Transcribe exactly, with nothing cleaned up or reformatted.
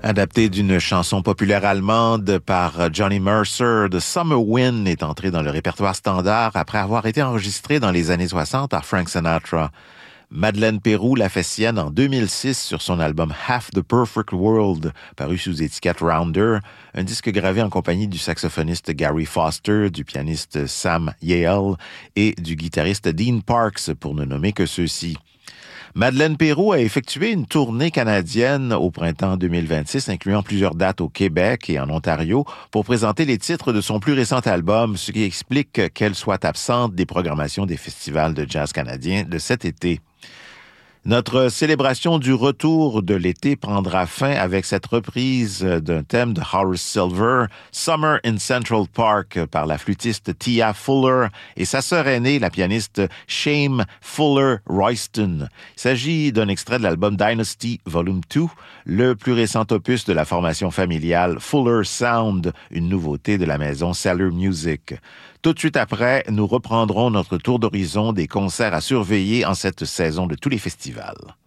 Adapté d'une chanson populaire allemande par Johnny Mercer, The Summer Wind est entré dans le répertoire standard après avoir été enregistré dans les années soixante par Frank Sinatra. Madeleine Peyroux l'a fait sienne en deux mille six sur son album Half the Perfect World, paru sous étiquette Rounder, un disque gravé en compagnie du saxophoniste Gary Foster, du pianiste Sam Yale et du guitariste Dean Parks, pour ne nommer que ceux-ci. Madeleine Peyroux a effectué une tournée canadienne au printemps deux mille vingt-six, incluant plusieurs dates au Québec et en Ontario, pour présenter les titres de son plus récent album, ce qui explique qu'elle soit absente des programmations des festivals de jazz canadiens de cet été. Notre célébration du retour de l'été prendra fin avec cette reprise d'un thème de Horace Silver, Summer in Central Park, par la flûtiste Tia Fuller et sa sœur aînée, la pianiste Shame Fuller Royston. Il s'agit d'un extrait de l'album Dynasty Volume deux, le plus récent opus de la formation familiale Fuller Sound, une nouveauté de la maison Cellar Music. Tout de suite après, nous reprendrons notre tour d'horizon des concerts à surveiller en cette saison de tous les festivals.